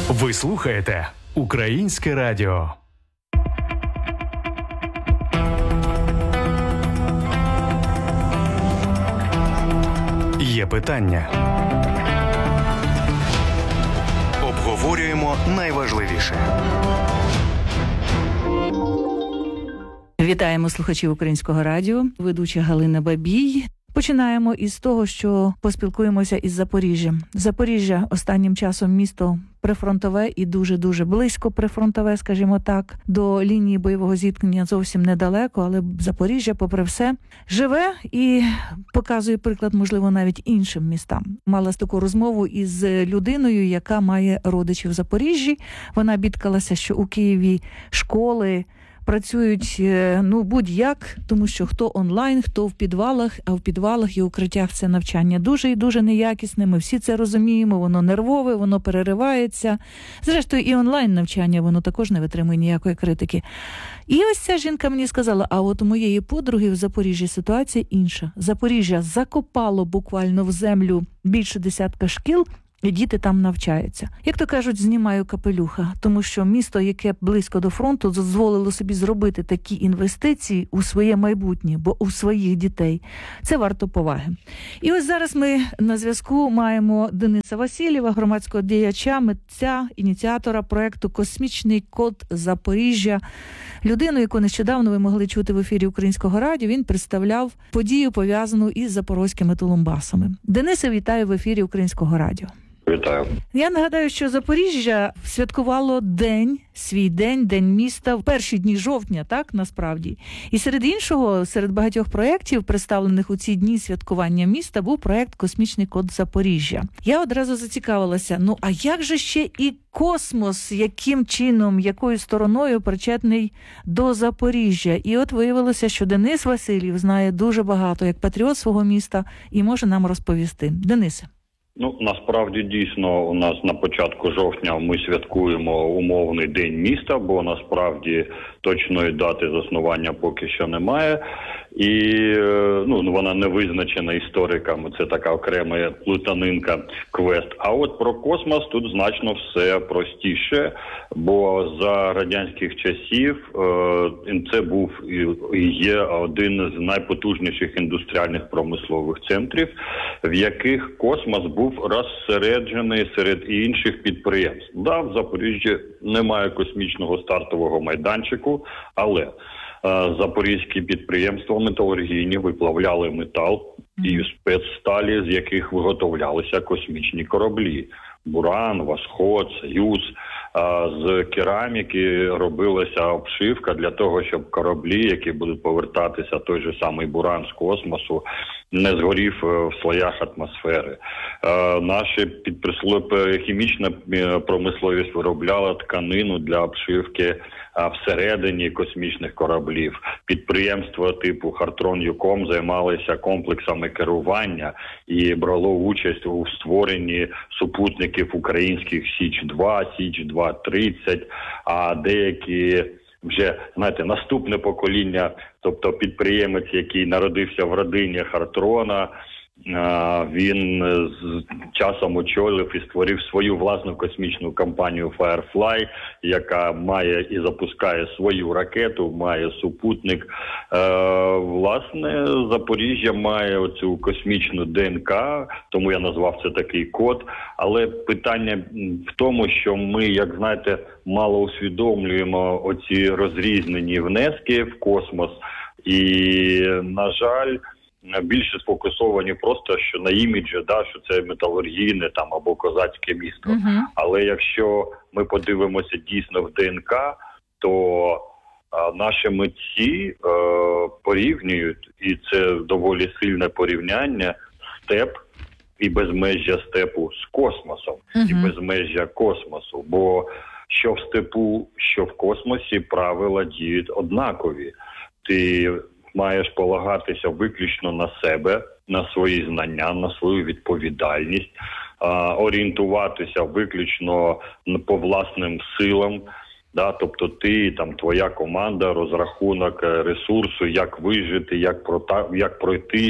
Ви слухаєте Українське радіо. Є питання. Обговорюємо найважливіше. Вітаємо слухачів Українського радіо. Ведуча Галина Бабій. Починаємо із того, що поспілкуємося із Запоріжжям. Запоріжжя останнім часом місто прифронтове і дуже-дуже близько прифронтове, скажімо так, до лінії бойового зіткнення зовсім недалеко, але Запоріжжя, попри все, живе і показує приклад, можливо, навіть іншим містам. Мала таку розмову із людиною, яка має родичів в Запоріжжі. Вона бідкалася, що у Києві школи працюють, будь-як, тому що хто онлайн, хто в підвалах, а в підвалах і укриттях це навчання дуже і дуже неякісне. Ми всі це розуміємо, воно нервове, воно переривається. Зрештою, і онлайн навчання, воно також не витримує ніякої критики. І ось ця жінка мені сказала, а от у моєї подруги в Запоріжжі ситуація інша. Запоріжжя закопало буквально в землю більше 10 шкіл, і діти там навчаються. Як то кажуть, знімаю капелюха, тому що місто, яке близько до фронту, дозволило собі зробити такі інвестиції у своє майбутнє, бо у своїх дітей. Це варто поваги. І ось зараз ми на зв'язку маємо Дениса Васильєва, громадського діяча, митця, ініціатора проєкту «Космічний код Запоріжжя». Людину, яку нещодавно ви могли чути в ефірі Українського радіо, він представляв подію, пов'язану із запорозькими тулумбасами. Денисе, вітаю в ефірі Українського радіо. Вітаю. Я нагадаю, що Запоріжжя святкувало свій день міста в перші дні жовтня, так, насправді. І серед іншого, серед багатьох проєктів, представлених у ці дні святкування міста, був проєкт «Космічний код Запоріжжя». Я одразу зацікавилася, а як же ще і космос, яким чином, якою стороною причетний до Запоріжжя? І от виявилося, що Денис Васильєв знає дуже багато, як патріот свого міста, і може нам розповісти. Денисе. Насправді, дійсно, у нас на початку жовтня ми святкуємо умовний День міста, бо насправді точної дати заснування поки що немає. І вона не визначена істориками, це така окрема плутанинка, квест. А от про космос тут значно все простіше, бо за радянських часів це був і є один з найпотужніших індустріальних промислових центрів, в яких космос був розсереджений серед інших підприємств. В Запоріжжі немає космічного стартового майданчику, але запорізькі підприємства металургійні виплавляли метал і спецсталі, з яких виготовлялися космічні кораблі. Буран, Восход, Союз. З кераміки робилася обшивка для того, щоб кораблі, які будуть повертатися, той же самий Буран з космосу, не згорів в слоях атмосфери. Наша хімічна промисловість виробляла тканину для обшивки всередині космічних кораблів. Підприємства типу Хартрон-Юком займалися комплексами керування і брало участь у створенні супутників українських Січ-2, Січ-2-30, а деякі вже, наступне покоління, тобто підприємець, який народився в родині Хартрона, він з часом очолив і створив свою власну космічну компанію Firefly, яка має і запускає свою ракету, має супутник. Власне, Запоріжжя має оцю космічну ДНК, тому я назвав це такий код. Але питання в тому, що ми, мало усвідомлюємо оці розрізнені внески в космос і, на жаль, більше сфокусовані просто що на іміджі, що це металургійне або козацьке місто. Але якщо ми подивимося дійсно в ДНК, то наші митці порівнюють, і це доволі сильне порівняння, степ і безмежжя степу з космосом, і безмежжя космосу. Бо що в степу, що в космосі правила діють однакові. Ти маєш полагатися виключно на себе, на свої знання, на свою відповідальність, орієнтуватися виключно по власним силам, тобто ти, твоя команда, розрахунок ресурсу, як вижити, як пройти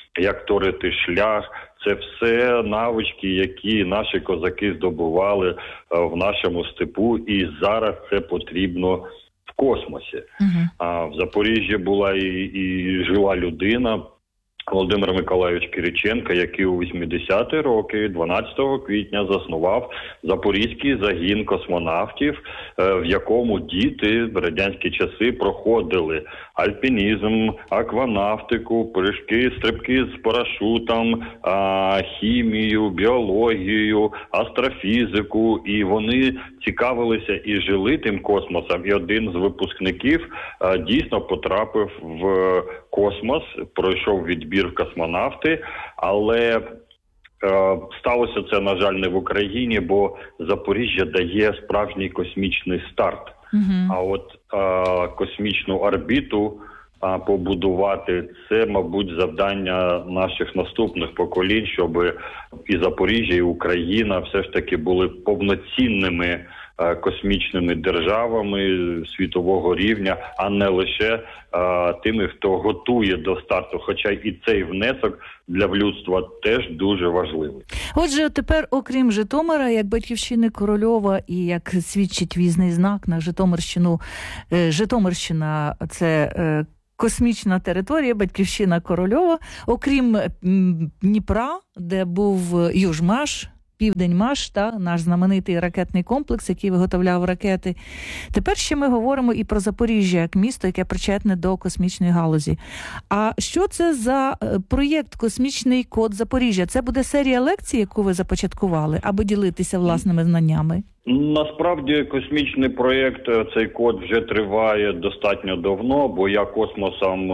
як торити шлях. Це все навички, які наші козаки здобували в нашому степу, і зараз це потрібно в космосі. А в Запоріжжі була і жила людина, Володимир Миколайович Кириченко, який у 80-ті роки, 12 квітня, заснував Запорізький загін космонавтів, в якому діти в радянські часи проходили альпінізм, акванавтику, стрибки з парашутом, хімію, біологію, астрофізику. І вони цікавилися і жили тим космосом. І один з випускників дійсно потрапив в космос, пройшов відбір в космонавти, але сталося це, на жаль, не в Україні, бо Запоріжжя дає справжній космічний старт. А от космічну орбіту побудувати – це, мабуть, завдання наших наступних поколінь, щоб і Запоріжжя, і Україна все ж таки були повноцінними космічними державами світового рівня, а не лише тими, хто готує до старту. Хоча і цей внесок для людства теж дуже важливий. Отже, тепер, окрім Житомира, як батьківщини Корольова і як свідчить візний знак на Житомирщину, Житомирщина – це космічна територія, батьківщина Корольова, окрім Дніпра, де був Южмаш, Південьмаш, наш знаменитий ракетний комплекс, який виготовляв ракети. Тепер ще ми говоримо і про Запоріжжя, як місто, яке причетне до космічної галузі. А що це за проєкт «Космічний код Запоріжжя»? Це буде серія лекцій, яку ви започаткували, аби ділитися власними знаннями? Насправді, космічний проєкт, цей код вже триває достатньо давно, бо я космосом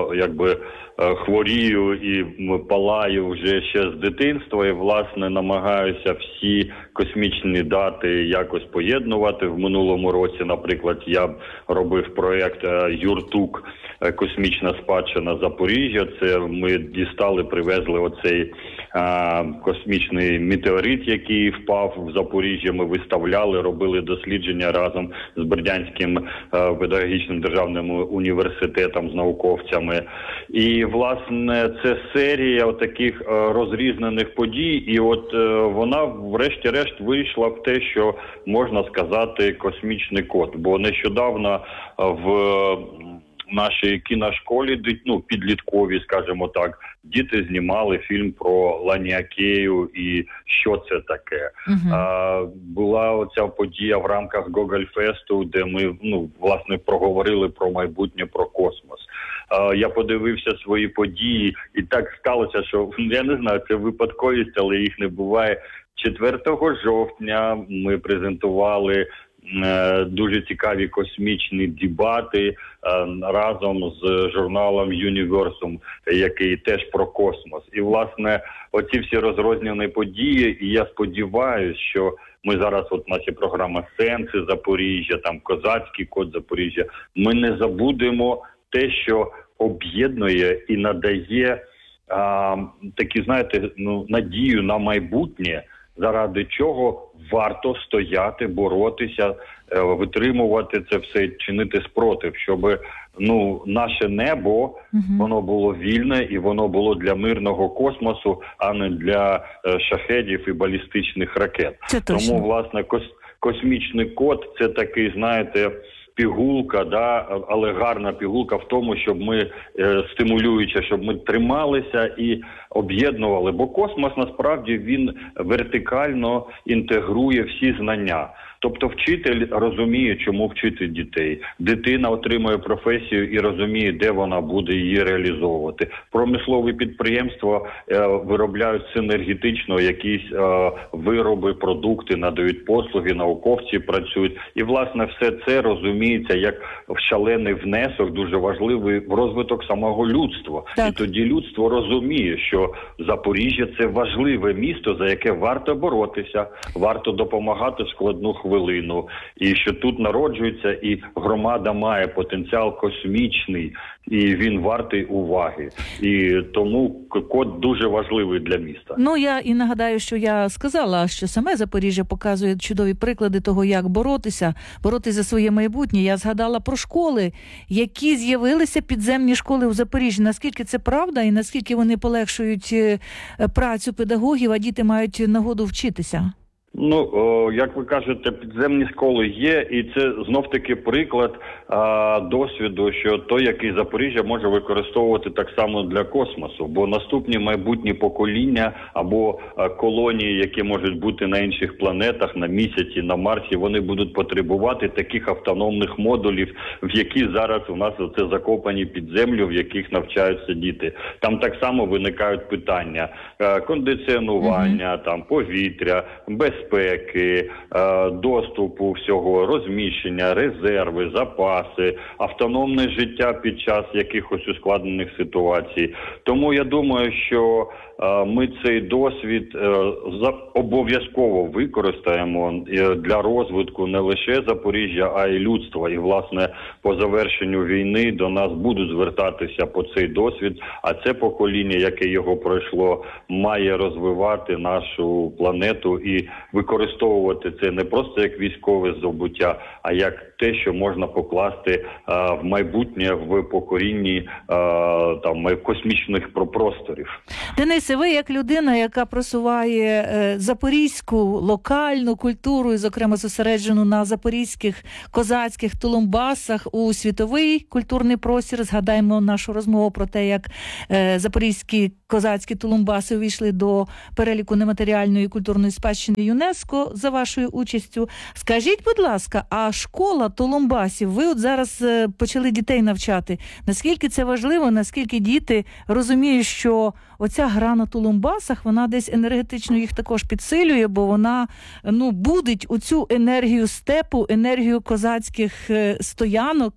хворію і палаю вже ще з дитинства, і, власне, намагаюся всі космічні дати якось поєднувати. В минулому році, наприклад, я робив проєкт «Юртук. Космічна спадщина Запоріжжя». Це ми дістали, привезли оцей космічний метеорит, який впав в Запоріжжя. Ми виставляли, робили дослідження разом з Бердянським педагогічним державним університетом, з науковцями. І, власне, це серія таких розрізнених подій, і от вона врешті-решт вийшла в те, що можна сказати космічний код. Бо нещодавно в нашій кіношколі, підліткові, скажімо так, діти знімали фільм про Ланіакею і що це таке. Була оця подія в рамках Гогольфесту, де ми, власне, проговорили про майбутнє, про космос. Я подивився свої події, і так сталося, що, я не знаю, це випадковість, але їх не буває. 4 жовтня ми презентували дуже цікаві космічні дебати разом з журналом «Юніверсум», який теж про космос. І, власне, оці всі розрознені події, і я сподіваюся, що ми зараз, наші програми «Сенси Запоріжжя», там «Козацький код Запоріжжя», ми не забудемо те, що об'єднує і надає такі, знаєте, надію на майбутнє, заради чого варто стояти, боротися, витримувати це все, чинити спротив, щоб наше небо, воно було вільне і воно було для мирного космосу, а не для шахедів і балістичних ракет. Тому, власне, космічний код – це такий, знаєте, пігулка, але гарна пігулка в тому, щоб ми, стимулюючи, щоб ми трималися і об'єднували. Бо космос, насправді, він вертикально інтегрує всі знання. Тобто вчитель розуміє, чому вчити дітей. Дитина отримує професію і розуміє, де вона буде її реалізовувати. Промислові підприємства виробляють синергетично якісь вироби, продукти, надають послуги, науковці працюють. І, власне, все це розуміється як шалений внесок, дуже важливий в розвиток самого людства. Так. І тоді людство розуміє, що Запоріжжя – це важливе місто, за яке варто боротися, варто допомагати в складну хвилину. буковелину, і що тут народжується, і громада має потенціал космічний, і він вартий уваги. І тому код дуже важливий для міста. Ну, я і нагадаю, що я сказала, що саме Запоріжжя показує чудові приклади того, як боротися за своє майбутнє. Я згадала про школи, які з'явилися, підземні школи у Запоріжжі. Наскільки це правда і наскільки вони полегшують працю педагогів, а діти мають нагоду вчитися? Ну, як ви кажете, підземні школи є, і це знов-таки приклад досвіду, що той, який Запоріжжя може використовувати так само для космосу, бо наступні майбутні покоління або колонії, які можуть бути на інших планетах, на Місяці, на Марсі, вони будуть потребувати таких автономних модулів, в які зараз у нас оце закопані під землю, в яких навчаються діти. Там так само виникають питання кондиціонування, там повітря, безпеки, доступу всього, розміщення, резерви, запаси, автономне життя під час якихось ускладнених ситуацій. Тому я думаю, що ми цей досвід обов'язково використаємо для розвитку не лише Запоріжжя, а й людства. І, власне, по завершенню війни до нас будуть звертатися по цей досвід, а це покоління, яке його пройшло, має розвивати нашу планету і використовувати це не просто як військове здобуття, а як те, що можна покласти в майбутнє в покорінні космічних просторів. Денисе, ви як людина, яка просуває запорізьку локальну культуру, і, зокрема, зосереджену на запорізьких козацьких тулумбасах у світовий культурний простір, згадаємо нашу розмову про те, як запорізькі козацькі тулумбаси увійшли до переліку нематеріальної культурної спадщини ЮНЕСКО за вашою участю. Скажіть, будь ласка, а школа тулумбасів, ви от зараз почали дітей навчати. Наскільки це важливо, наскільки діти розуміють, що оця гра на тулумбасах, вона десь енергетично їх також підсилює, бо вона, будить оцю енергію степу, енергію козацьких стоянок,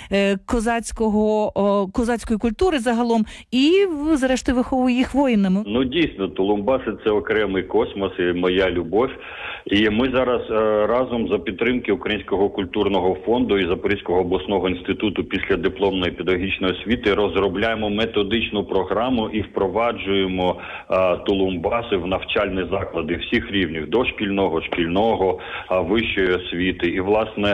козацької культури загалом, і, зрештою, виховує їх воїнами. Ну, дійсно, тулумбаси – це окремий космос і моя любов. І ми зараз разом за підтримки Українського культурного фонду і Запорізького обласного інституту післядипломної педагогічної освіти розробляємо методичну програму і впроваджуємо тулумбаси в навчальні заклади всіх рівнів – дошкільного, шкільного, вищої освіти. І, власне,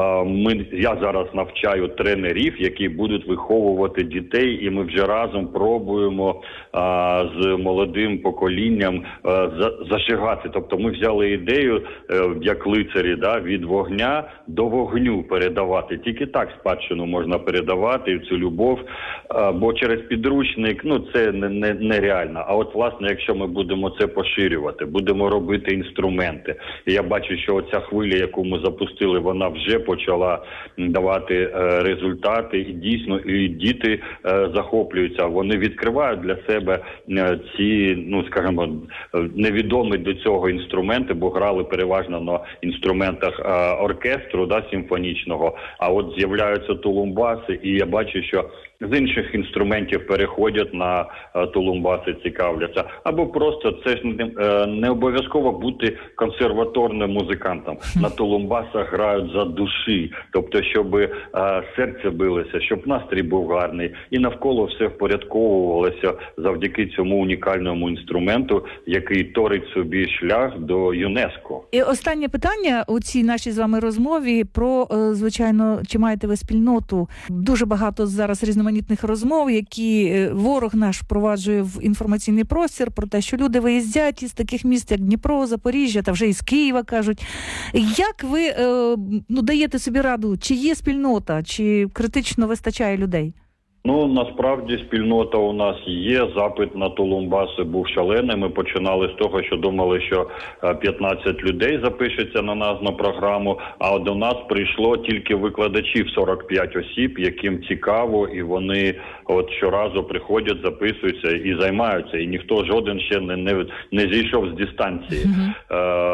я зараз навчаю тренерів, які будуть виховувати дітей, і ми вже разом пробуємо з молодим поколінням зажигати. Тобто ми взяли ідею, як лицарі, від вогня до вогню передавати. Тільки так спадщину можна передавати, цю любов, бо через підручник, це нереально. А от, власне, якщо ми будемо це поширювати, будемо робити інструменти. І я бачу, що оця хвиля, яку ми запустили, вона вже почала давати результати. І дійсно, і діти захоплюються. Вони відкривають для себе ці, скажімо, невідомі до цього інструменти, бо грали переважно на інструментах оркестру, симфонічного. А от з'являються тулумбаси, і я бачу, що з інших інструментів переходять на тулумбаси, цікавляться. Або просто це ж не обов'язково бути консерваторним музикантом. На тулумбасах грають за душі. Тобто, щоб серце билося, щоб настрій був гарний. І навколо все впорядковувалося завдяки цьому унікальному інструменту, який торить собі шлях до ЮНЕСКО. І останнє питання у цій нашій з вами розмові про, звичайно, чи маєте ви спільноту? Дуже багато зараз різноманітних розмов, які ворог наш впроваджує в інформаційний простір про те, що люди виїздять із таких міст, як Дніпро, Запоріжжя, та вже із Києва, кажуть. Як ви даєте собі раду, чи є спільнота, чи критично вистачає людей? Насправді спільнота у нас є, запит на тулумбаси був шалений. Ми починали з того, що думали, що 15 людей запишеться на нас на програму, а до нас прийшло тільки викладачів 45 осіб, яким цікаво, і вони щоразу приходять, записуються і займаються. І ніхто жоден ще не зійшов з дистанції.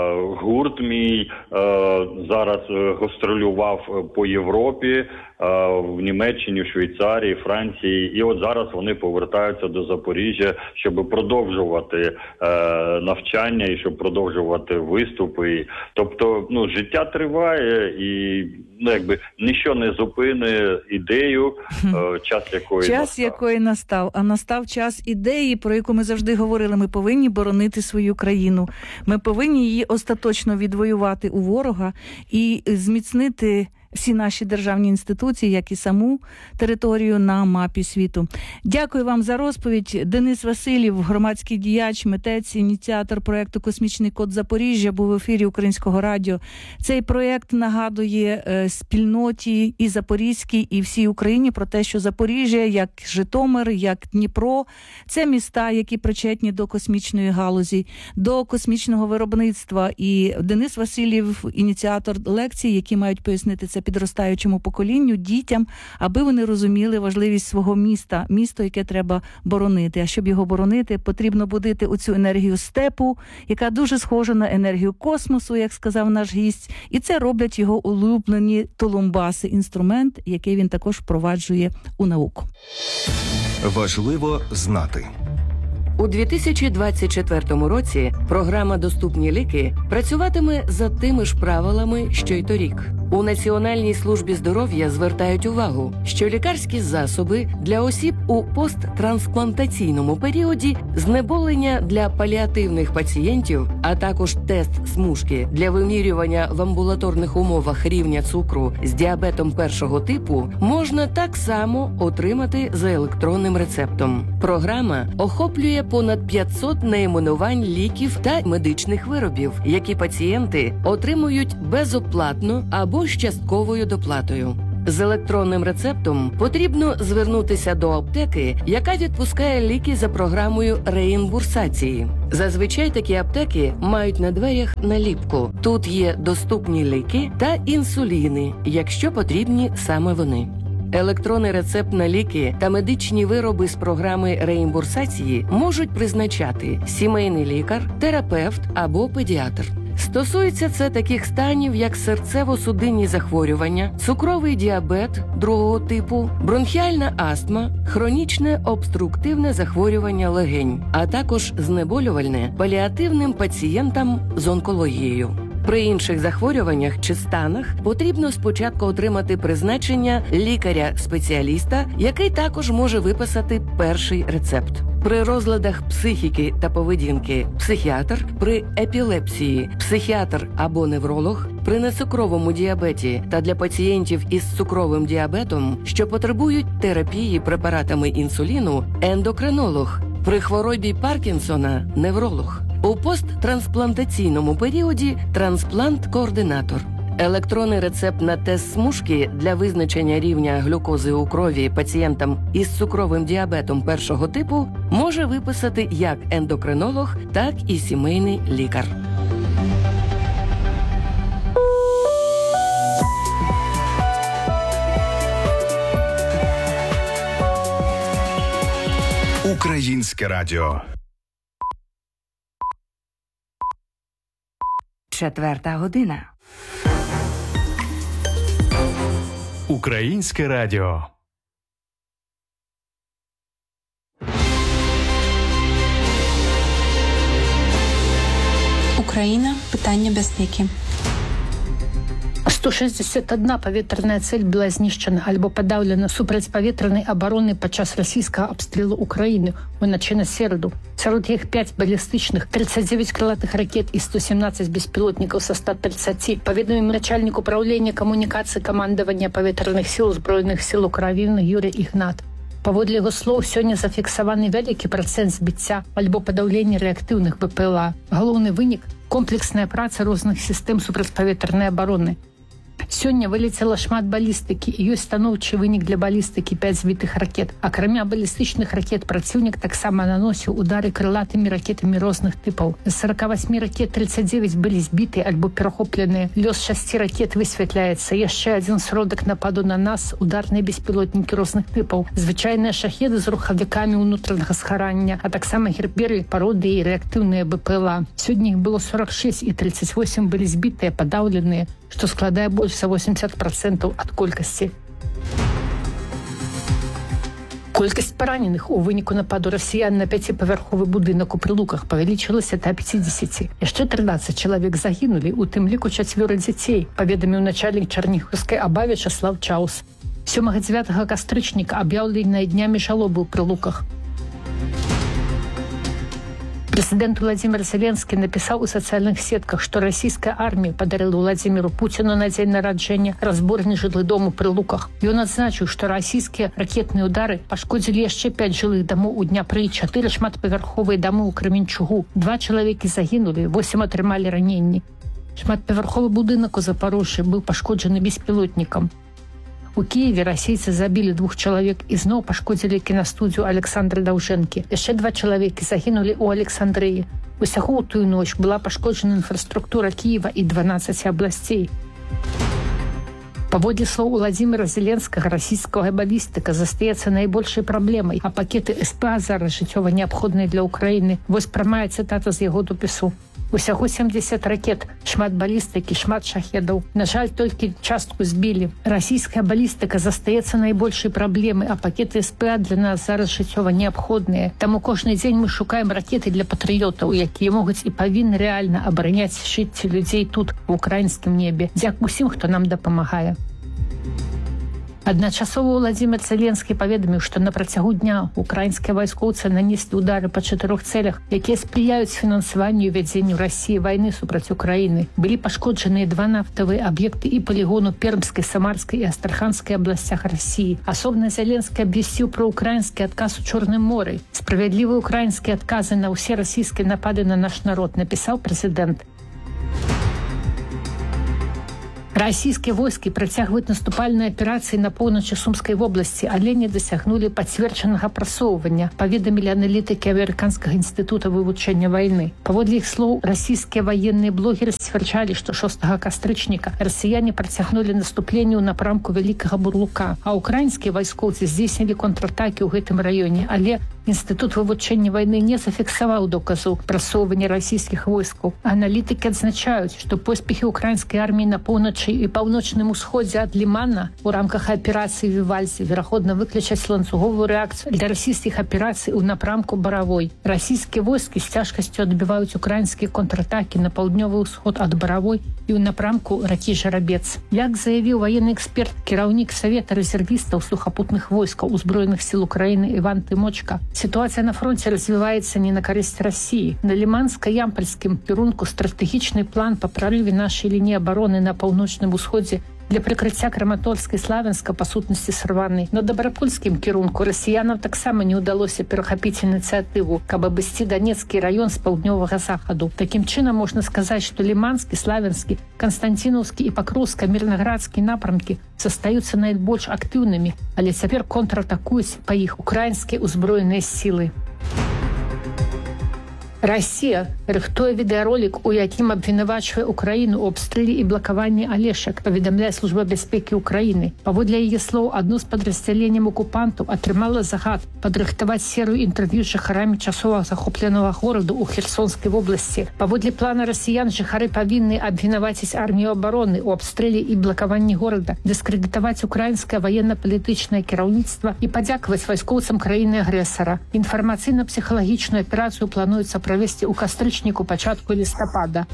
гурт мій зараз гастролював по Європі, в Німеччині, в Швейцарії, Франції. І от зараз вони повертаються до Запоріжжя, щоб продовжувати навчання і щоб продовжувати виступи. Тобто, життя триває і, ніщо не зупине ідею, час якої настав. А настав час ідеї, про яку ми завжди говорили. Ми повинні боронити свою країну. Ми повинні її остаточно відвоювати у ворога і зміцнити всі наші державні інституції, як і саму територію на мапі світу. Дякую вам за розповідь. Денис Васильєв, громадський діяч, митець, ініціатор проєкту «Космічний код Запоріжжя», був в ефірі Українського радіо. Цей проєкт нагадує спільноті і Запорізькій, і всій Україні про те, що Запоріжжя, як Житомир, як Дніпро – це міста, які причетні до космічної галузі, до космічного виробництва. І Денис Васильєв – ініціатор лекцій, які мають пояснити це підростаючому поколінню, дітям, аби вони розуміли важливість свого міста, місто, яке треба боронити. А щоб його боронити, потрібно будити оцю енергію степу, яка дуже схожа на енергію космосу, як сказав наш гість. І це роблять його улюблені толумбаси, інструмент, який він також впроваджує у науку. Важливо знати. У 2024 році програма «Доступні ліки» працюватиме за тими ж правилами, що й торік. У Національній службі здоров'я звертають увагу, що лікарські засоби для осіб у посттрансплантаційному періоді, знеболення для паліативних пацієнтів, а також тест смужки для вимірювання в амбулаторних умовах рівня цукру з діабетом першого типу можна так само отримати за електронним рецептом. Програма охоплює понад 500 найменувань ліків та медичних виробів, які пацієнти отримують безоплатно або з частковою доплатою. З електронним рецептом потрібно звернутися до аптеки, яка відпускає ліки за програмою реімбурсації. Зазвичай такі аптеки мають на дверях наліпку. Тут є доступні ліки та інсуліни, якщо потрібні саме вони. Електронний рецепт на ліки та медичні вироби з програми реімбурсації можуть призначати сімейний лікар, терапевт або педіатр. Стосується це таких станів, як серцево-судинні захворювання, цукровий діабет другого типу, бронхіальна астма, хронічне обструктивне захворювання легень, а також знеболювальне паліативним пацієнтам з онкологією. При інших захворюваннях чи станах потрібно спочатку отримати призначення лікаря-спеціаліста, який також може виписати перший рецепт. При розладах психіки та поведінки – психіатр, при епілепсії – психіатр або невролог, при нецукровому діабеті та для пацієнтів із цукровим діабетом, що потребують терапії препаратами інсуліну – ендокринолог, при хворобі Паркінсона – невролог. У посттрансплантаційному періоді – трансплант-координатор. Електронний рецепт на тест смужки для визначення рівня глюкози у крові пацієнтам із цукровим діабетом першого типу може виписати як ендокринолог, так і сімейний лікар. Українське радіо. 4:00. Українське радіо. Україна. Питання безпеки. 161 паветраная цель была знищена альбо подавлена супрацьпаветранай обороны падчас расійскага абстрэлу Украіны уначы на сераду. Сярод іх 5 балістычных, 39 крылатых ракет і 117 беспілотнікаў са 130. Паведаміў начальнік управлення камунікацыі камандавання паветраных сіл Збройных сіл Украіны Юрій Ігнат. Паводле яго слоў, сёння зафіксаваны вялікі працэнт збіцця альбо падаўлення рэактыўных БПЛА. Галоўны вынік – комплексная праца розных сістэм супрацьпаветранай абароны. Сёння вылецела шмат балістыкі, і ёсць станоўчы вынік для балістыкі 5 збітых ракет. Акрамя балістычных ракет праціўнік таксама наносіў удары крылатымі ракетамі розных тыпаў. З 48 ракет 39 былі збіты альбо перахопленыя. Лёс 6 ракет высвятляецца. Яшчэ адзін сродак нападу на нас — ударныя беспілотнікі розных тыпаў. Звычайныя шахеды з рухавікамі ўнутранага згарання, а таксама герберы, пароды і рэактыўныя БПЛА. Сёння іх было 46 і 38 былі збітыя, падаўленыя, што складае больш за 80% ад колькасці. Колькасць параненых у выніку нападу расіян на 5павярховы будынак у Прылуках павялічылася да 50. Яшчэ 13 чалавек загінулі, у тым ліку 4 дзяцей, паведаміў начальнік Чарнігаўскай АБА Вячаслав Чаус. 7-9 кастрычніка аб'яўленыя днямі жалобы ў Прылуках. Президент Владимир Зеленский написал у социальных сетках, что российская армия подарила Владимиру Путину на день народження разборный жылы дом у Прилуках. И он отзначил, что российские ракетные удары пошкодили еще 5 жилых домов у Днепры, 4 шматпавярховые дома у Кременчугу. 2 человека загинули, 8 атрымали раненні. Шматпавярховы будынак у Запорожжі был пошкоджены беспилотником. У Киеве расейцы забілі 2 чалавек і зноў пашкодзілі кінастудыю Александра Даўжэнкі. Яшчэ 2 чалавекі загінулі ў Александрыі. Усяго ў тую ноч была пашкоджана інфраструктура Киева і 12 абласцей. Паводле слоў Владимира Зеленскага, расійская балістыка застаецца найбольшай праблемай, а пакеты СПА зараз жыццёва неабходныя для Украіны. Вось прамая цытата з яго допісу. Усяго 70 ракет, шмат балістыкі, шмат шахедаў. На жаль, толькі частку збілі. Расійская балістыка застаецца найбольшай праблемай, а пакеты СПА для нас зараз жыццёва неабходныя. Таму кожны дзень мы шукаем ракеты для патрыётаў, якія могуць і павінны рэальна абараняць жыцці людзей тут, у украінскім небе. Дзякуй усім, хто нам дапамагае. Адначасова Владимир Зеленскі паведаміў, што на працягу дня украінскія вайскоўцы нанеслі удары па 4 цэлях, якія спрыяюць фінансаванню і вядзенню Расіі вайны супраць Украіны. Былі пашкоджаныя 2 нафтавыя аб'екты і палігону Пермскай, Самарскай і Астраханскай абласцях Расіі. Асобна Зеленскі абвясціў пра украінскі адказ у Чорным моры. Справядлівыя украінскія адказы на ўсе расійскія напады на наш народ, напісаў прэзідэнт. Расійскія войскі працягваюць наступальныя аперацыі на поўначы Сумскай вобласці, але не дасягнулі пацверджанага прасоўвання, паведамілі аналітыкі Амерыканскага інстытута вывучэння вайны. Паводле іх слоў, расійскія ваенныя блогеры сцвярджалі, што 6 кастрычніка расіяне працягнулі наступленне ў напрамку Вялікага Бурлука, а украінскія вайскоўцы здзейснілі контратакі ў гэтым раёне, але Інстытут вывучэння вайны не зафіксаваў доказаў прасоўвання расійскіх войскаў. Аналітыкі адзначаюць, што поспехі украінскай арміі на поўначы і паўночным усходзе ад Лімана у рамках аперацыі Вівальсі верагодна выключаць ланцуговую рэакцыю для расійскіх аперацый у напрамку Баравой. Расійскія войскі з цяжкасцю адбіваюць украінскія контратакі на паўднёвы ўсход ад Баравой і ў напрамку ракі Жарабец. Як заявіў военны эксперт, кіраўнік Савета рэзервістаў сухапутных войскаў узброеных сіл Украіны Іван Тымочка, ситуация на фронте развивается не на користь России. На Лиманско-Ямпольском кірунку стратегічный план по прорыве нашей линии обороны на паўночным усходе для прикрытия Краматорска и Славянска по сутности сорваны. На Добропольскім кірунку расіянам таксама не удалося перахапіць ініцыятыву, каб абысці Донецкі раён з паўднёвага захаду. Такім чынам можна сказаць, што Ліманскі, Славянскі, Константинаўскі і Пакроўска-Мірнаградскі напрамкі застаюцца найбольш актыўнымі, але цяпер контратакуюць па іх украінскія ўзброеныя сілы. Расія рыхтуе відэаролік, у якім абвінавачвае Украіну ў абстрэле і блакаванні Алешак, паведамляе Служба бяспекі Украіны. Паводле яе слоў, адно з падраздзяленняў акупантаў атрымала загад падрыхтаваць серыю інтэрв'ю з жыхарамі часова захопленага гораду ў Херсонскай вобласці. Паводле плана расіян, жыхары павінны абвінаваціць армію абароны ў абстрэле і блакаванні горада, дыскрэдытаваць украінскае ваенна-палітычнае кіраўніцтва і падзякаваць вайскоўцам краіны-агрэсара. Інфармацыйна-псіхалагічную аперацыю плануецца правесці ў кастрычніку пачатку лістапада.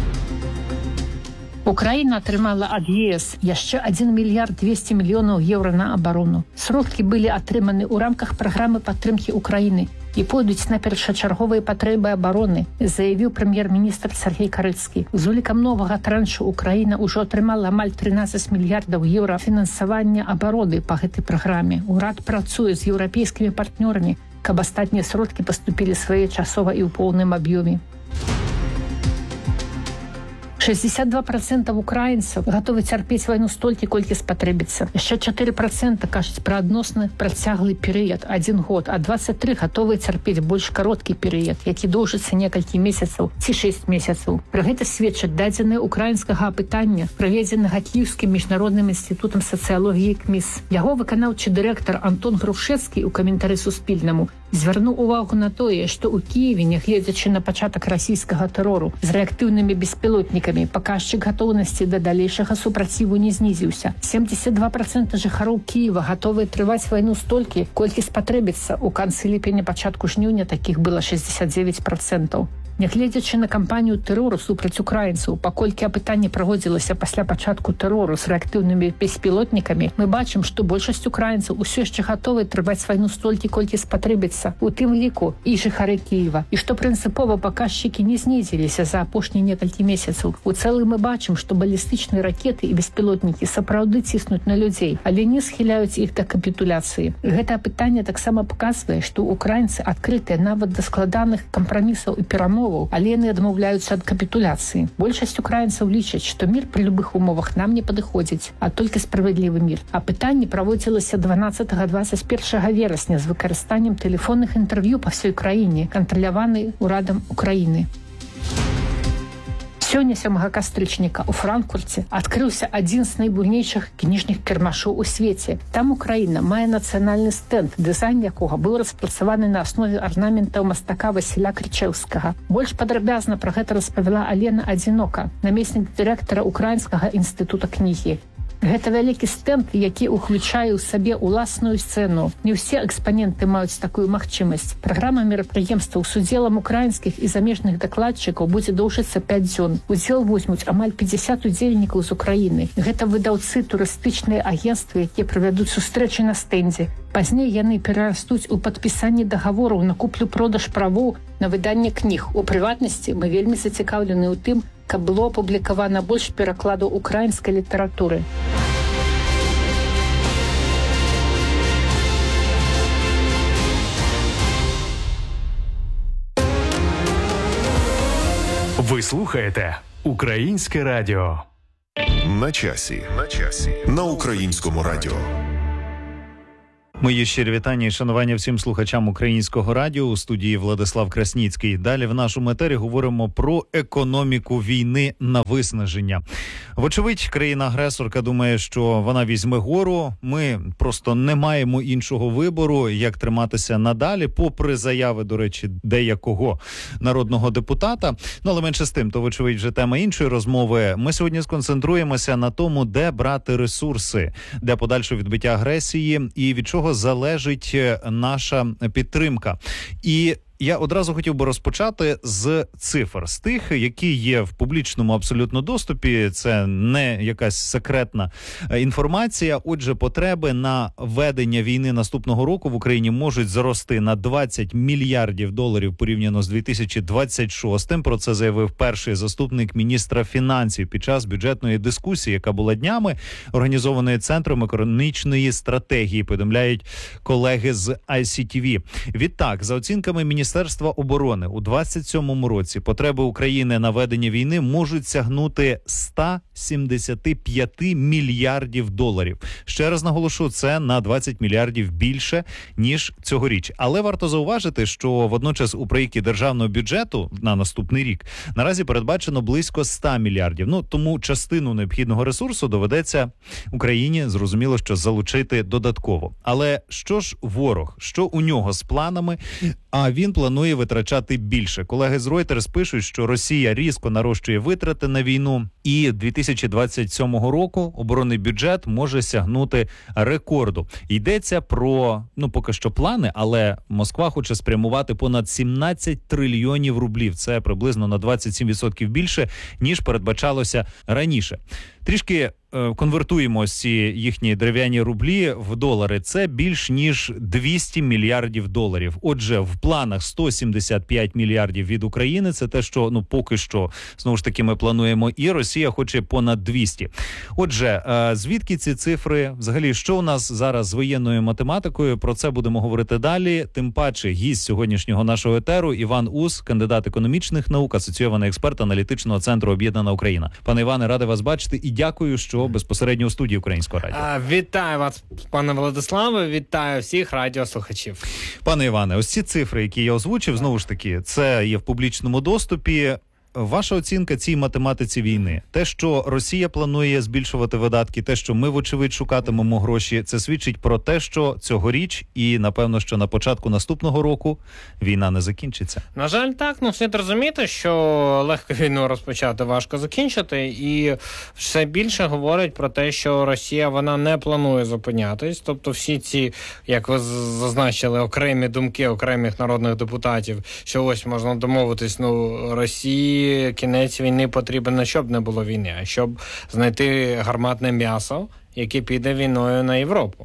Украіна атрымала ад ЕС яшчэ 1 мільярд 200 мільёнаў еўра на абарону. Сродкі былі атрыманы ў рамках праграмы падтрымкі Украіны і пойдуць на першачарговыя патрэбы абароны, заявіў прэм'ер-міністр Сергей Карыцкі. З улікам новага траншу Украіна ўжо атрымала амаль 13 мільярдаў еўра фінансавання абароны па гэтай праграме. Урад працуе з еўрапейскімі партнёрамі, каб астатнія сродкі паступілі своечасова і ў поўным аб'ёме. 62% украінцаў гатовы цярпець вайну столькі, колькі спатрэбіцца. Яшчэ 4% кажуць пра адносна працяглы перыяд, 1 год, а 23% гатовы цярпець больш кароткі перыяд, які доўжыцца некалькі месяцаў ці 6 месяцаў. Пра гэта сведчаць дадзеныя украінскага апытання, праведзенага Кіеўскім міжнародным інстытутам сацыялогіі КМІС. Яго выканаўчы дырэктар Антон Грушэцкі ў каментары Суспільнаму звярнуў увагу на тое, што ў Кіеве, нягледзячы на пачатак расійскага тэрору з рэактыўнымі беспілотнікамі, паказчык гатоўнасці да далейшага супраціву не знізіўся. 72% жыхароў Кіева гатовыя трываць вайну столькі, колькі спатрэбіцца. У канцы ліпеня, пачатку жніўня такіх было 69%. Нягледзячы на кампанію тэрору супраць украінцаў, паколькі апытанне праводзілася пасля пачатку тэрору з рэактыўнымі беспілотнікамі, мы бачым, што большасць украінцаў усё яшчэ гатовыя трываць вайну столькі, колькі спатрэбіцца, у тым ліку і жыхары Кіева. І што прынцыпова паказчыкі не знізіліся за апошнія некалькі месяцаў. У цэлым мы бачым, што балістычныя ракеты і беспілотнікі сапраўды ціснуць на людзей, але не схіляюць іх да капітуляцыі. Гэта апытанне таксама паказвае, што украінцы адкрытыя нават да складаных кампрамісаў і перамоў, але яны адмаўляюцца ад капітуляцыі. Большасць украінцаў лічаць, што мір пры любых умовах нам не падыходзіць, а толькі справядлівы мір. Апытанне праводзілася 12-21 верасня з выкарыстаннем тэлефонных інтэрв'ю па ўсёй краіне, кантраляванай урадам Украіны. Сёння 7 кастрычніка ў Франкфурце адкрыўся адзін з найбуйнейшых кніжных кірмашоў у свеце. Там Украіна мае нацыянальны стэнд, дызайн якога быў распрацаваны на аснове арнаментаў мастака Васіля Крычэўскага. Больш падрабязна пра гэта распавяла Алена Адзінока, намеснік дырэктара Украінскага інстытута кнігі. Гэта вялікі стэнд, які ўключае ў сабе ўласную сцэну. Не ўсе экспаненты маюць такую магчымасць. Праграма мерапрыемстваў з удзелам украінскіх і замежных дакладчыкаў будзе доўжыцца 5 дзён. Удзел возьмуць амаль 50 удзельнікаў з Украіны. Гэта выдаўцы, турыстычныя агенцтвы, якія правядуць сустрэчы на стэндзе. Пазней яны перарастуць у падпісанні дагавораў на куплю-продаж правоў на выданне кніг. У прыватнасці мы вельмі зацікаўлены ў тым, каб было апублікавана больш перакладаў украінскай літаратуры. Ви слухаєте Українське радіо. На часі. На Українському радіо. Мої щирі вітання і шанування всім слухачам Українського радіо. У студії Владислав Красніцький. Далі в нашому етері говоримо про економіку війни на виснаження. Вочевидь, країна-агресорка думає, що вона візьме гору. Ми просто не маємо іншого вибору, як триматися надалі, попри заяви, до речі, деякого народного депутата. Ну, але менше з тим, то, вочевидь, вже тема іншої розмови. Ми сьогодні сконцентруємося на тому, де брати ресурси, де подальше відбиття агресії і від чого залежить наша підтримка. І я одразу хотів би розпочати з цифр, з тих, які є в публічному абсолютно доступі. Це не якась секретна інформація. Отже, потреби на ведення війни наступного року в Україні можуть зрости на $20 мільярдів порівняно з 2026-м. Про це заявив перший заступник міністра фінансів під час бюджетної дискусії, яка була днями, організованої Центром економічної стратегії, повідомляють колеги з ICTV. Відтак, за оцінками Міністерства оборони, у 27-му році потреби України на ведення війни можуть сягнути $175 мільярдів. Ще раз наголошу, це на 20 мільярдів більше, ніж цьогоріч. Але варто зауважити, що водночас у проєкті державного бюджету на наступний рік наразі передбачено близько 100 мільярдів. Ну, тому частину необхідного ресурсу доведеться Україні, зрозуміло, що залучити додатково. Але що ж ворог? Що у нього з планами? А він планує витрачати більше. Колеги з Reuters пишуть, що Росія різко нарощує витрати на війну, і 2027 року оборонний бюджет може сягнути рекорду. Йдеться про, поки що плани, але Москва хоче спрямувати понад 17 трильйонів рублів. Це приблизно на 27% більше, ніж передбачалося раніше. Трішки конвертуємо ці їхні дерев'яні рублі в долари. Це більш ніж 200 мільярдів доларів. Отже, в планах 175 мільярдів від України. Це те, що поки що, знову ж таки, ми плануємо. І Росія хоче понад 200. Отже, звідки ці цифри? Взагалі, що у нас зараз з воєнною математикою? Про це будемо говорити далі. Тим паче, гість сьогоднішнього нашого етеру Іван Ус, кандидат економічних наук, асоційований експерт аналітичного центру «Об'єднана Україна». Пане Іване, радий вас бачити і дякую, що безпосередньо у студії Українського радіо. Вітаю вас, пане Владиславе, вітаю всіх радіослухачів. Пане Іване, ось ці цифри, які я озвучив, знову ж таки, це є в публічному доступі. Ваша оцінка цій математиці війни? Те, що Росія планує збільшувати видатки, те, що ми, вочевидь, шукатимемо гроші, це свідчить про те, що цьогоріч і, напевно, що на початку наступного року війна не закінчиться. На жаль, так. Слід розуміти, що легко війну розпочати, важко закінчити. І все більше говорять про те, що Росія, вона не планує зупинятись. Тобто всі ці, як ви зазначили, окремі думки окремих народних депутатів, що ось можна домовитись, Росії кінець війни потрібен не щоб не було війни, а щоб знайти гарматне м'ясо, яке піде війною на Європу.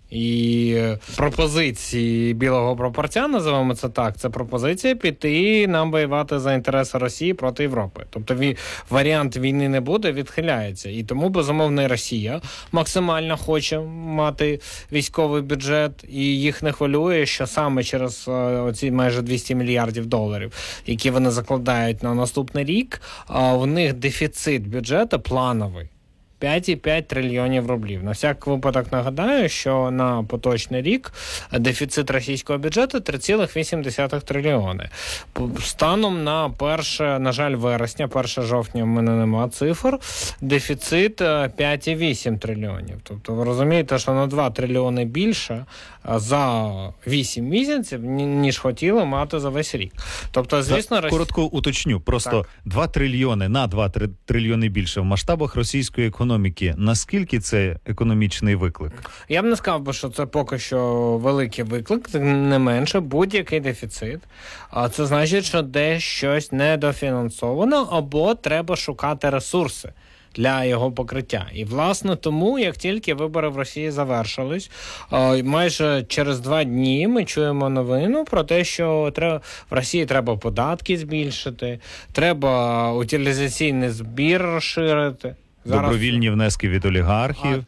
І пропозиції білого прапорця, називаємо це так, це пропозиція піти нам воювати за інтереси Росії проти Європи. Тобто варіант війни не буде, відхиляється. І тому, безумовно, і Росія максимально хоче мати військовий бюджет, і їх не хвилює, що саме через оці майже 200 мільярдів доларів, які вони закладають на наступний рік, в них дефіцит бюджету плановий. 5,5 трильйонів рублів. На всяк випадок нагадаю, що на поточний рік дефіцит російського бюджету 3,8 трильйони. Станом на на жаль, вересня, 1 жовтня в мене нема цифр, дефіцит 5,8 трильйонів. Тобто ви розумієте, що на 2 трильйони більше за 8 місяців, ніж хотіли мати за весь рік. Тобто, звісно, коротко уточню, просто 2 трильйони на 2 трильйони більше в масштабах російської економіки. Наскільки це економічний виклик? Я б не сказав, що це поки що великий виклик, не менше, будь-який дефіцит. А це значить, що десь щось недофінансовано або треба шукати ресурси для його покриття. І, власне, тому, як тільки вибори в Росії завершились, майже через 2 дні ми чуємо новину про те, що в Росії треба податки збільшити, треба утилізаційний збір розширити. Добровільні внески від олігархів.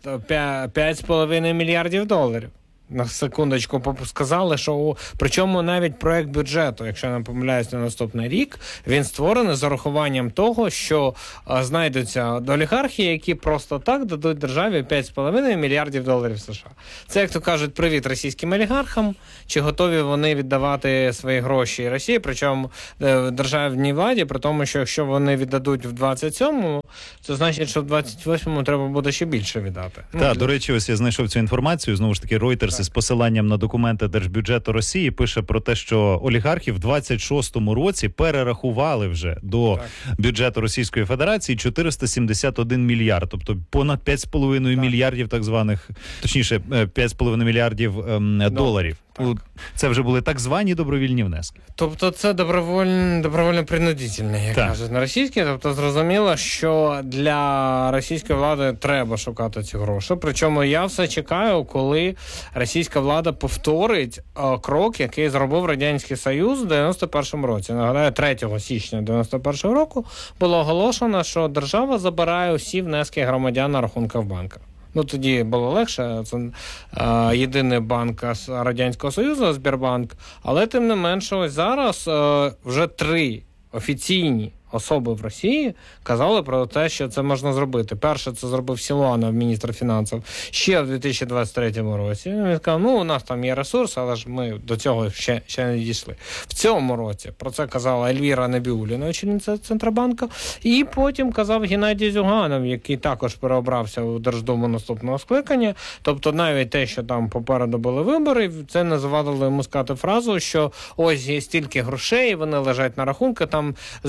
5,5 мільярдів доларів. На секундочку сказали, що причому навіть проект бюджету, якщо я не помиляюсь, на наступний рік, він створений з урахуванням того, що знайдуться олігархи, які просто так дадуть державі 5,5 мільярдів доларів США. Це, як то кажуть, привіт російським олігархам, чи готові вони віддавати свої гроші Росії, причому державній владі, при тому, що якщо вони віддадуть в 27-му, це значить, що в 28-му треба буде ще більше віддати. Так, до речі, ось я знайшов цю інформацію, знову ж таки, Reuters з посиланням на документи Держбюджету Росії пише про те, що олігархи в 26-му році перерахували вже до бюджету Російської Федерації 471 мільярд, тобто понад 5,5 мільярдів так званих, точніше, 5,5 мільярдів доларів. Це вже були так звані добровільні внески. Тобто це добровольно-принудительне, як кажуть на російській. Тобто зрозуміло, що для російської влади треба шукати ці гроші. Причому я все чекаю, коли російська влада повторить крок, який зробив Радянський Союз у 91-му році. Нагадаю, 3 січня 91-го року було оголошено, що держава забирає усі внески громадян на рахунки в банках. Тоді було легше, це єдиний банк Радянського Союзу, Сбербанк, але тим не менше, ось зараз вже 3 офіційні особи в Росії казали про те, що це можна зробити. Перше, це зробив Силуанов, міністр фінансів, ще в 2023 році. Він сказав, у нас там є ресурс, але ж ми до цього ще не дійшли. В цьому році про це казала Ельвіра Набіулліна, очільниця Центробанку, і потім казав Геннадій Зюганов, який також переобрався у Держдуму наступного скликання. Тобто навіть те, що там попереду були вибори, це не завадило йому сказати фразу, що ось є стільки грошей, вони лежать на рахунку, там за різними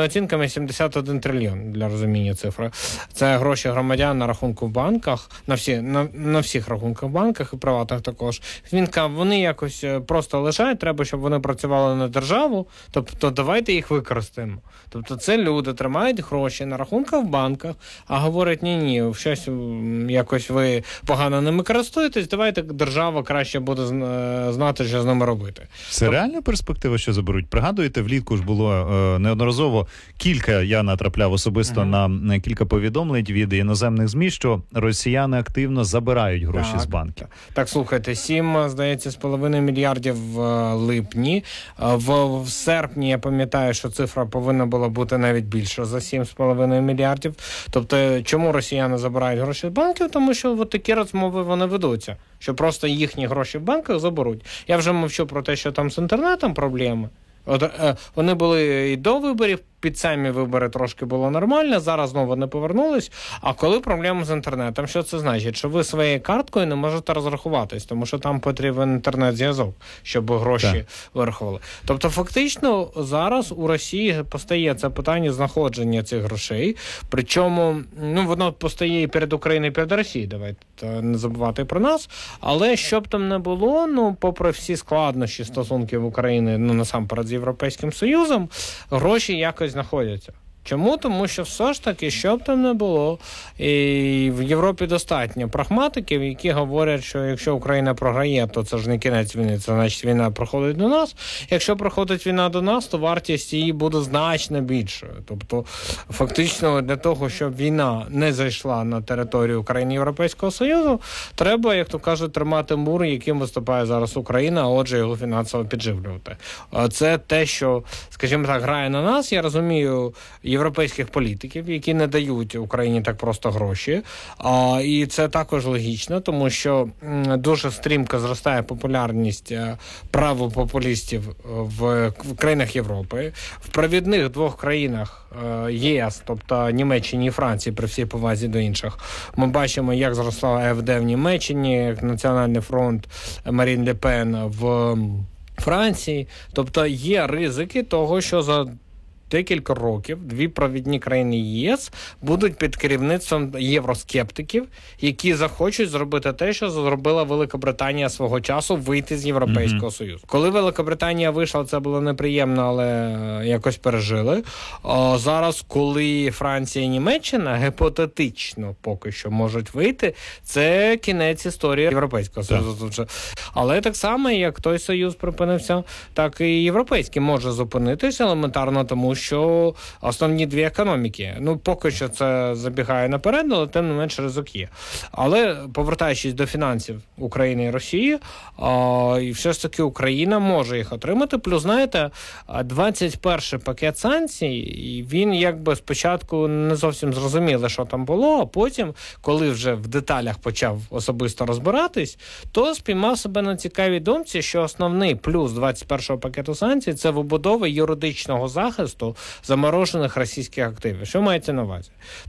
оцінками 71 трильйон, для розуміння цифри. Це гроші громадян на рахунку в банках, на всіх рахунках в банках і приватних також. Він каже, вони якось просто лежать, треба, щоб вони працювали на державу, тобто давайте їх використаємо. Тобто це люди тримають гроші на рахунках в банках, а говорять, ні, щось якось ви погано ними користуєтесь, давайте держава краще буде знати, що з ними робити. Це реальна перспектива, що заберуть? Пригадуєте, влітку ж було неодноразово я натрапляв особисто на кілька повідомлень від іноземних ЗМІ, що росіяни активно забирають гроші з банків. Так, слухайте, 7,5 мільярдів в липні. В серпні, я пам'ятаю, що цифра повинна була бути навіть більше за 7,5 мільярдів. Тобто, чому росіяни забирають гроші з банків? Тому що от такі розмови вони ведуться, що просто їхні гроші в банках заберуть. Я вже мовчу про те, що там з інтернетом проблеми. Вони були і до виборів, під самі вибори трошки було нормально, зараз знову не повернулись. А коли проблема з інтернетом, що це значить? Що ви своєю карткою не можете розрахуватись, тому що там потрібен інтернет-зв'язок, щоб гроші вирахували. Тобто фактично зараз у Росії постає це питання знаходження цих грошей, причому воно постає і перед Україною, і перед Росією, давайте не забувати про нас, але що б там не було, попри всі складнощі стосунків України, насамперед з Європейським Союзом, гроші якось знаходяться. Чому? Тому що все ж таки, що б там не було, і в Європі достатньо прагматиків, які говорять, що якщо Україна програє, то це ж не кінець війни, це значить війна проходить до нас. Якщо проходить війна до нас, то вартість її буде значно більшою. Тобто, фактично, для того, щоб війна не зайшла на територію України і Європейського Союзу, треба, як то кажуть, тримати мур, яким виступає зараз Україна, а отже, його фінансово підживлювати. Це те, що, скажімо так, грає на нас. Я розумію європейських політиків, які не дають Україні так просто гроші. І це також логічно, тому що дуже стрімко зростає популярність правопопулістів в країнах Європи. В провідних двох країнах ЄС, тобто Німеччині і Франції, при всій повазі до інших, ми бачимо, як зросла АФД в Німеччині, як Національний фронт Марін Ле Пен в Франції. Тобто є ризики того, що за декілька років дві провідні країни ЄС будуть під керівництвом євроскептиків, які захочуть зробити те, що зробила Велика Британія свого часу, вийти з Європейського Союзу. Коли Велика Британія вийшла, це було неприємно, але якось пережили. Зараз, коли Франція і Німеччина гіпотетично поки що можуть вийти, це кінець історії Європейського Союзу. Але так само, як той Союз припинився, так і Європейський може зупинитися елементарно, тому що основні дві економіки. Поки що це забігає наперед, але тим не менш ризик є. Але, повертаючись до фінансів України і Росії, і все ж таки Україна може їх отримати. Плюс, знаєте, 21-й пакет санкцій, він якби спочатку не зовсім зрозуміло, що там було, а потім, коли вже в деталях почав особисто розбиратись, то спіймав себе на цікавій думці, що основний плюс 21-го пакету санкцій – це вибудова юридичного захисту заморожених російських активів. Що мається на увазі?